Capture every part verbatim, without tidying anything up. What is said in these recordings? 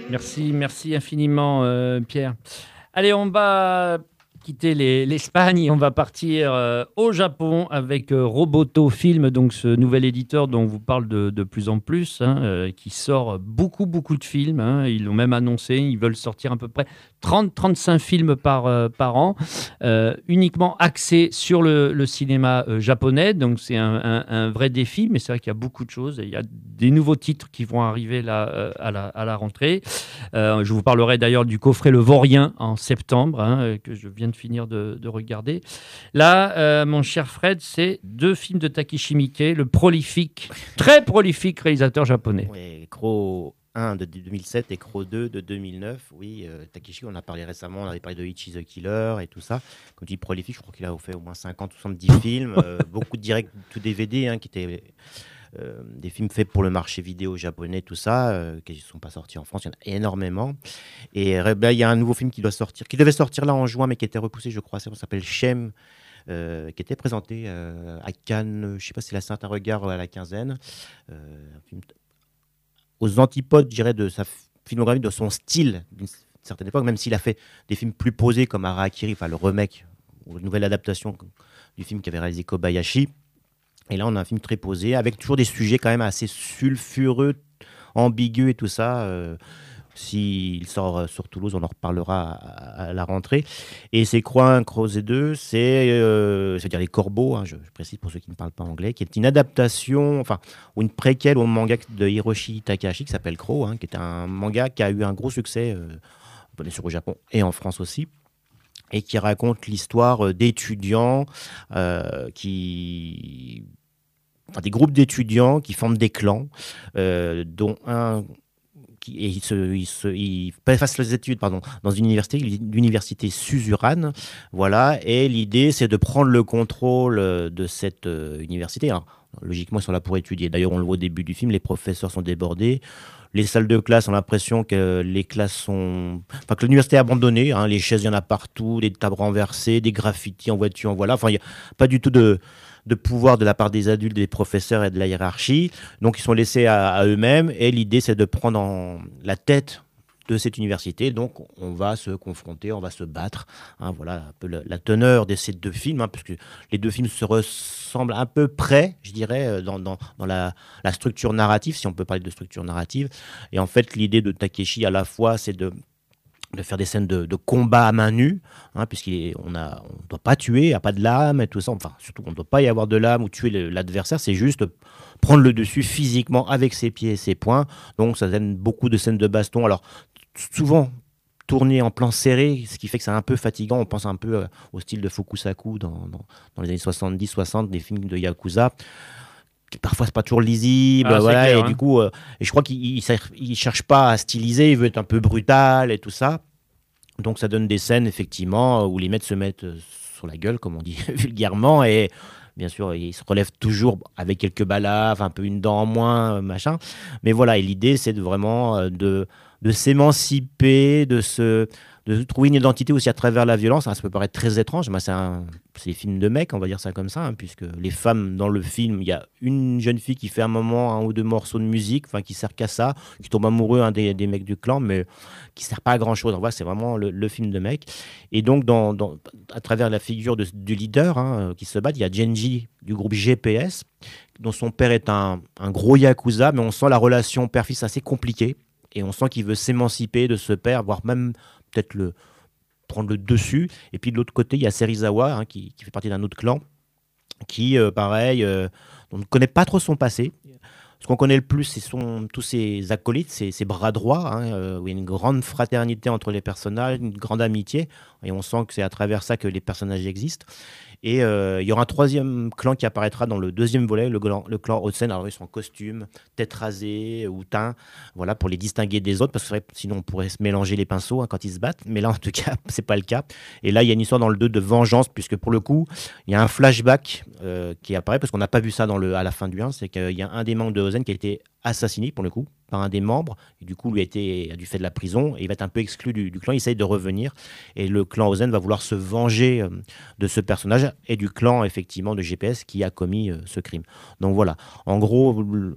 Merci, merci infiniment, euh, Pierre. Allez, on va quitter les- l'Espagne et on va partir euh, au Japon avec euh, Roboto Film, donc ce nouvel éditeur dont on vous parle de, de plus en plus, hein, euh, qui sort beaucoup, beaucoup de films. Hein. Ils l'ont même annoncé, ils veulent sortir à peu près trente à trente-cinq films par, euh, par an, euh, uniquement axés sur le, le cinéma euh, japonais. Donc c'est un, un- un vrai défi, mais c'est vrai qu'il y a beaucoup de choses. Il y a des nouveaux titres qui vont arriver là, euh, à la, à la rentrée. Euh, je vous parlerai d'ailleurs du coffret Le Vaurien en septembre, hein, euh, que je viens de finir de, de regarder. Là, euh, mon cher Fred, c'est deux films de Takeshi Miike, le prolifique, très prolifique réalisateur japonais. Oui, Crow un de deux mille sept et Crow deux de deux mille neuf. Oui, euh, Takeshi, on en a parlé récemment, on avait parlé de Ichi the Killer et tout ça. Quand il dit prolifique, je crois qu'il a fait au moins cinquante ou soixante-dix films, euh, beaucoup de directs, tout D V D, hein, qui étaient euh, des films faits pour le marché vidéo japonais, tout ça, euh, qui ne sont pas sortis en France. Il y en a énormément. Et euh, ben, il y a un nouveau film qui doit sortir, qui devait sortir là en juin, mais qui était repoussé, je crois. Ça s'appelle Shame. Euh, qui était présenté euh, à Cannes, je ne sais pas si c'est la Saint-Regard à la quinzaine. Euh, un film aux antipodes, je dirais, de sa filmographie, de son style d'une certaine époque, même s'il a fait des films plus posés comme Harakiri, enfin le remake ou une nouvelle adaptation du film qu'avait réalisé Kobayashi. Et là, on a un film très posé, avec toujours des sujets quand même assez sulfureux, ambigus et tout ça. Euh, S'il sort euh, sur Toulouse, on en reparlera à, à la rentrée. Et c'est Croix un, Crozet deux, c'est, euh, c'est-à-dire Les Corbeaux, hein, je, je précise pour ceux qui ne parlent pas anglais, qui est une adaptation, enfin, ou une préquelle au manga de Hiroshi Takahashi qui s'appelle Crow, hein, qui est un manga qui a eu un gros succès, euh, bien sûr au Japon et en France aussi, et qui raconte l'histoire euh, d'étudiants euh, qui. Enfin, des groupes d'étudiants qui forment des clans, euh, dont un qui, et il, se, il, se, il passe les études pardon, dans une université, l'université Suzurane, voilà, et l'idée c'est de prendre le contrôle de cette euh, université. Alors, logiquement, ils sont là pour étudier. D'ailleurs, on le voit au début du film, les professeurs sont débordés. Les salles de classe ont l'impression que les classes sont. Enfin, que l'université est abandonnée. Hein, les chaises, il y en a partout, des tables renversées, des graffitis en voiture, en voilà. Enfin, il n'y a pas du tout de, de pouvoir de la part des adultes, des professeurs et de la hiérarchie. Donc, ils sont laissés à, à eux-mêmes. Et l'idée, c'est de prendre en la tête de cette université. Donc, on va se confronter, on va se battre. Hein, voilà un peu la, la teneur de ces deux films, hein, parce que les deux films se ressemblent à peu près, je dirais, dans, dans, dans la, la structure narrative, si on peut parler de structure narrative. Et en fait, l'idée de Takeshi, à la fois, c'est de de faire des scènes de, de combat à main nue, hein, puisqu'on ne doit pas tuer, il n'y a pas de lame et tout ça. Enfin, surtout, on ne doit pas y avoir de lame ou tuer le, l'adversaire, c'est juste prendre le dessus physiquement avec ses pieds et ses poings. Donc, ça donne beaucoup de scènes de baston. Alors, souvent tourné en plan serré, ce qui fait que c'est un peu fatigant. On pense un peu euh, au style de Fukusaku dans, dans, dans les années soixante-dix soixante, des films de Yakuza. Parfois, c'est pas toujours lisible, Ah, c'est voilà, clair, et hein. du coup, euh, et je crois qu'il ne cherche pas à styliser, il veut être un peu brutal et tout ça. Donc, ça donne des scènes, effectivement, où les mecs se mettent euh, sur la gueule, comme on dit vulgairement, et bien sûr, ils se relèvent toujours avec quelques balaves, un peu une dent en moins, euh, machin. Mais voilà, et l'idée, c'est de vraiment euh, de, de s'émanciper, de se de trouver une identité aussi à travers la violence. Hein, ça peut paraître très étrange, mais c'est, un, c'est des films de mecs, on va dire ça comme ça, hein, puisque les femmes dans le film, il y a une jeune fille qui fait un moment un ou deux morceaux de musique, enfin qui sert qu'à ça, qui tombe amoureux un des, des mecs du clan, mais qui sert pas à grand chose. En vrai, c'est vraiment le, le film de mecs. Et donc, dans, dans, à travers la figure de, du leader hein, qui se bat, il y a Genji du groupe G P S, dont son père est un, un gros yakuza, mais on sent la relation père-fils assez compliquée. Et on sent qu'il veut s'émanciper de ce père, voire même peut-être le, prendre le dessus. Et puis de l'autre côté, il y a Serizawa, hein, qui, qui fait partie d'un autre clan, qui, euh, pareil, euh, on ne connaît pas trop son passé. Ce qu'on connaît le plus, c'est son, tous ses acolytes, ses, ses bras droits, hein, euh, où il y a une grande fraternité entre les personnages, une grande amitié. Et on sent que c'est à travers ça que les personnages existent. Et euh, il y aura un troisième clan qui apparaîtra dans le deuxième volet, le clan, le clan Hotsen. Alors, ils sont en costume, tête rasée ou teint, voilà, pour les distinguer des autres, parce que vrai, sinon on pourrait se mélanger les pinceaux hein, quand ils se battent. Mais là, en tout cas, c'est pas le cas. Et là, il y a une histoire dans le deux de vengeance, puisque pour le coup, il y a un flashback euh, qui apparaît, parce qu'on n'a pas vu ça dans le, à la fin du un, c'est qu'il y a un des membres de Hotsen qui a été assassiné, pour le coup, par un des membres, et du coup, lui a, été, a dû faire de la prison, et il va être un peu exclu du, du clan, il essaye de revenir, et le clan Ozen va vouloir se venger euh, de ce personnage, et du clan, effectivement, de G P S qui a commis euh, ce crime. Donc voilà, en gros,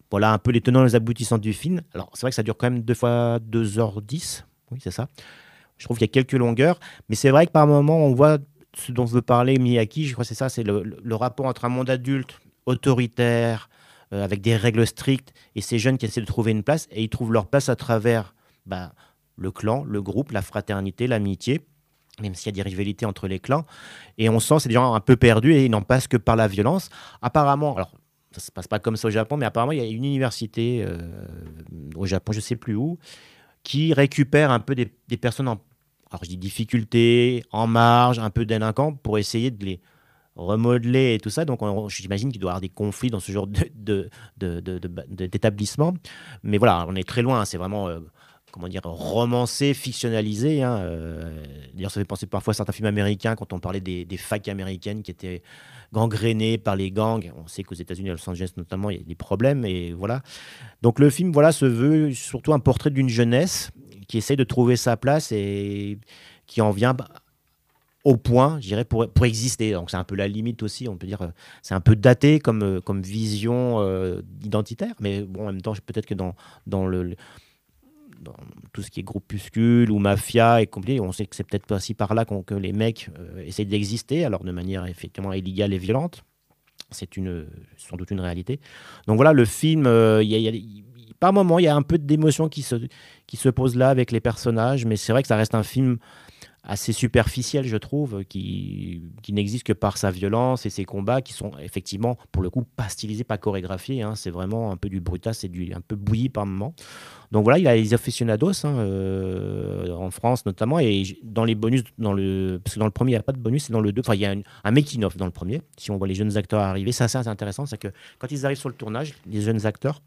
voilà un peu les tenants et les aboutissants du film. Alors, c'est vrai que ça dure quand même deux fois deux heures dix. Oui, c'est ça. Je trouve qu'il y a quelques longueurs. Mais c'est vrai que par moments, on voit ce dont veut parler Miyake. Je crois que c'est ça, c'est le, le, le rapport entre un monde adulte, autoritaire, euh, avec des règles strictes, et ces jeunes qui essaient de trouver une place. Et ils trouvent leur place à travers bah, le clan, le groupe, la fraternité, l'amitié, même s'il y a des rivalités entre les clans. Et on sent que c'est des gens un peu perdus et ils n'en passent que par la violence. Apparemment, alors ça ne se passe pas comme ça au Japon, mais apparemment, il y a une université euh, au Japon, je ne sais plus où, qui récupère un peu des, des personnes en, alors je dis difficulté, en marge, un peu délinquants, pour essayer de les remodeler et tout ça. Donc, on, j'imagine qu'il doit y avoir des conflits dans ce genre de, de, de, de, de, de, d'établissement. Mais voilà, on est très loin. C'est vraiment, euh, comment dire, romancé, fictionnalisé. Hein. Euh, d'ailleurs, ça fait penser parfois à certains films américains, quand on parlait des, des facs américaines qui étaient gangrénées par les gangs. On sait qu'aux États-Unis, à Los Angeles notamment, il y a des problèmes. Et voilà. Donc, le film, voilà, se veut surtout un portrait d'une jeunesse qui essaie de trouver sa place et qui en vient au point, je dirais, pour, pour exister. Donc c'est un peu la limite aussi, on peut dire, c'est un peu daté comme, comme vision euh, identitaire, mais bon, en même temps, peut-être que dans, dans, le, dans tout ce qui est groupuscule ou mafia et compagnie, on sait que c'est peut-être aussi par là qu'on, que les mecs euh, essayent d'exister, alors de manière effectivement illégale et violente. C'est une, sans doute une réalité. Donc voilà, le film, euh, y a, y a, y, par moments, il y a un peu d'émotion qui se, qui se pose là avec les personnages, mais c'est vrai que ça reste un film assez superficiel, je trouve, qui, qui n'existe que par sa violence et ses combats qui sont effectivement, pour le coup, pas stylisés, pas chorégraphiés. Hein. C'est vraiment un peu du brutal, c'est du, un peu bouilli par moments. Donc voilà, il a les aficionados hein, euh, en France notamment, et dans les bonus, dans le, parce que dans le premier, il n'y a pas de bonus, c'est dans le deux, enfin, il y a une, un making-of dans le premier, si on voit les jeunes acteurs arriver. C'est assez intéressant, c'est que quand ils arrivent sur le tournage, les jeunes acteurs,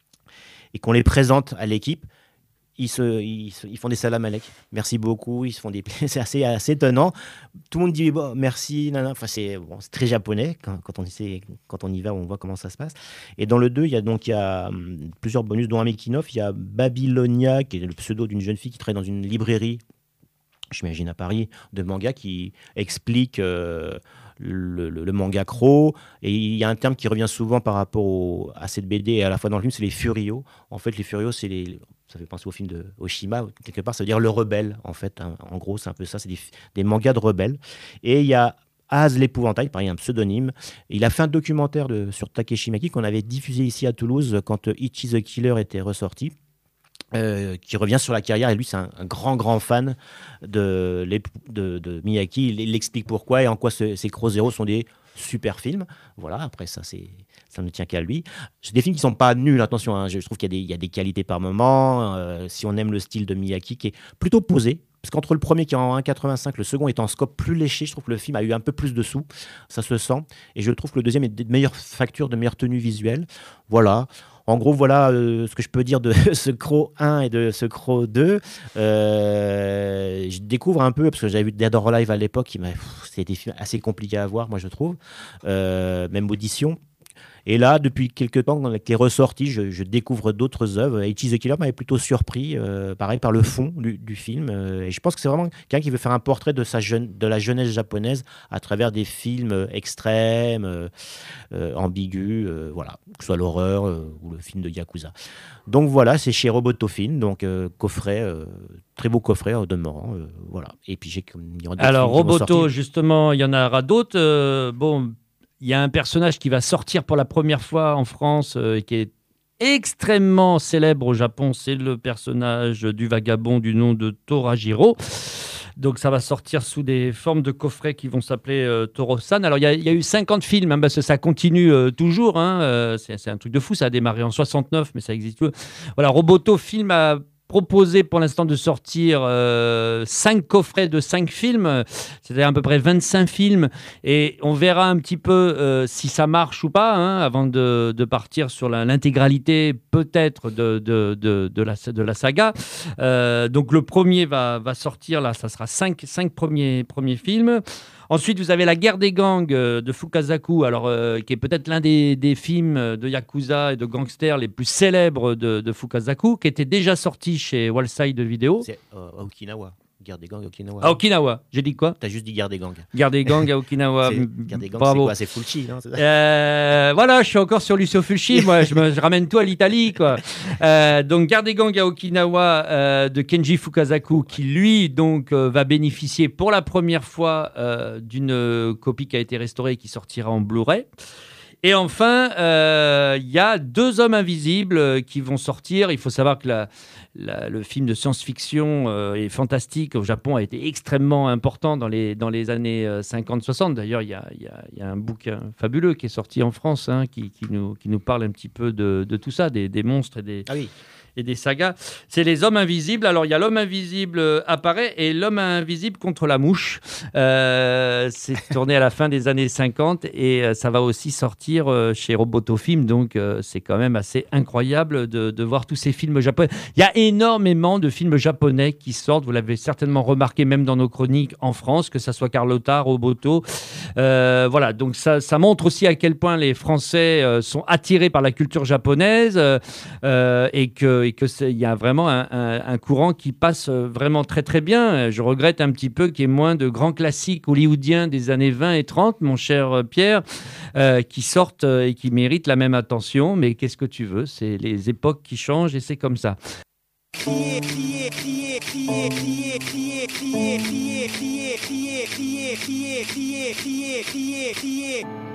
et qu'on les présente à l'équipe, Ils, se, ils, se, ils font des salam alek. Merci beaucoup. Ils se font des... c'est assez, assez étonnant. Tout le monde dit bon, merci. Nana. Enfin, c'est, bon, c'est très japonais. Quand, quand, on essaie, quand on y va, on voit comment ça se passe. Et dans le deux, il y a, donc, il y a hum, plusieurs bonus, dont un making-of. Il y a Babylonia, qui est le pseudo d'une jeune fille qui travaille dans une librairie, j'imagine à Paris, de manga, qui explique euh, le, le, le manga Crow. Et il y a un terme qui revient souvent par rapport au, à cette B D et à la fois dans le film, c'est les furios. En fait, les furios, c'est les... Ça fait penser au film de Oshima, quelque part, ça veut dire le rebelle, en fait. Hein. En gros, c'est un peu ça, c'est des, des mangas de rebelles. Et il y a Az l'épouvantail, pareil, un pseudonyme. Il a fait un documentaire de, sur Takeshi Maki qu'on avait diffusé ici à Toulouse quand Ichi the Killer était ressorti. Euh, qui revient sur la carrière, et lui c'est un, un grand grand fan de, de, de Miyake. Il, il explique pourquoi et en quoi ce, ces Crow Zero sont des super films. Voilà, après ça c'est, ça ne tient qu'à lui. C'est des films qui sont pas nuls, attention, hein. Je, je trouve qu'il y a, des, il y a des qualités par moment, euh, si on aime le style de Miyake qui est plutôt posé, parce qu'entre le premier qui est en un virgule quatre-vingt-cinq, le second est en scope plus léché, je trouve que le film a eu un peu plus de sous, ça se sent, et je trouve que le deuxième est de meilleure facture, de meilleure tenue visuelle. Voilà. En gros, voilà euh, ce que je peux dire de ce Crow un et de ce Crow deux. Euh, je découvre un peu, parce que j'avais vu Dead or Alive à l'époque, c'était des films assez compliqués à voir, moi je trouve, euh, même Audition. Et là, depuis quelques temps, avec les ressorties, je, je découvre d'autres œuvres. Ichi the Killer m'avait plutôt surpris, euh, pareil, par le fond du, du film. Euh, et je pense que c'est vraiment quelqu'un qui veut faire un portrait de, sa jeune, de la jeunesse japonaise à travers des films extrêmes, euh, euh, ambigus, euh, voilà, que ce soit l'horreur euh, ou le film de Yakuza. Donc voilà, c'est chez Roboto Film, donc euh, coffret, euh, très beau coffret en demeurant. Euh, voilà. Et puis j'ai comme alors Roboto, justement, il y en aura d'autres. Euh, bon. Il y a un personnage qui va sortir pour la première fois en France, euh, qui est extrêmement célèbre au Japon. C'est le personnage du vagabond du nom de Torajiro. Donc ça va sortir sous des formes de coffrets qui vont s'appeler euh, Toro-san. Alors il y, y a eu cinquante films, hein, parce que ça continue euh, toujours. Hein, euh, c'est, c'est un truc de fou, ça a démarré en soixante-neuf, mais ça existe toujours. Voilà, Roboto Film a proposé pour l'instant de sortir euh, cinq coffrets de cinq films, c'est-à-dire à peu près vingt-cinq films, et on verra un petit peu euh, si ça marche ou pas, hein, avant de, de partir sur la, l'intégralité peut-être de, de, de, de, la, de la saga. Euh, donc le premier va, va sortir, là, ça sera cinq, cinq premiers, premiers films. Ensuite, vous avez La guerre des gangs de Fukasaku, alors, euh, qui est peut-être l'un des, des films de Yakuza et de gangsters les plus célèbres de, de Fukasaku, qui était déjà sorti chez Wallside Video. C'est euh, Okinawa. Guerre des gangs à Okinawa. À Okinawa, j'ai dit quoi? T'as juste dit guerre des gangs. Guerre des gangs à Okinawa. C'est- Guerre des gangs, c'est Bravo. quoi? C'est Fulci, non? C'est ça. Euh, voilà, je suis encore sur Lucio Fulci, moi, je, me, je ramène tout à l'Italie, quoi. Euh, donc, Guerre des gangs à Okinawa euh, de Kenji Fukasaku, qui lui, donc, euh, va bénéficier pour la première fois euh, d'une euh, copie qui a été restaurée et qui sortira en Blu-ray. Et enfin, il euh, y a Deux hommes invisibles euh, qui vont sortir. Il faut savoir que la, la, le film de science-fiction euh, et fantastique au Japon a été extrêmement important dans les, dans les années euh, cinquante soixante. D'ailleurs, il y a, y, a, y a un bouquin fabuleux qui est sorti en France hein, qui, qui, nous, qui nous parle un petit peu de, de tout ça, des, des monstres et des... Ah oui. et des sagas. C'est Les Hommes Invisibles. Alors, il y a L'Homme Invisible euh, apparaît et L'Homme Invisible contre la mouche. Euh, c'est tourné à la fin des années cinquante et euh, ça va aussi sortir euh, chez Roboto Film. Donc, euh, c'est quand même assez incroyable de, de voir tous ces films japonais. Il y a énormément de films japonais qui sortent. Vous l'avez certainement remarqué même dans nos chroniques en France, que ce soit Carlotta, Roboto. Euh, voilà, donc ça, ça montre aussi à quel point les Français euh, sont attirés par la culture japonaise euh, et que et qu'il y a vraiment un, un, un courant qui passe vraiment très très bien. Je regrette un petit peu qu'il y ait moins de grands classiques hollywoodiens des années vingt et trente, mon cher Pierre, euh, qui sortent et qui méritent la même attention. Mais qu'est-ce que tu veux? C'est les époques qui changent et c'est comme ça. Crier, crier, crier, crier, crier, crier, crier, crier, crier, crier, crier, crier, crier, crier, crier, crier.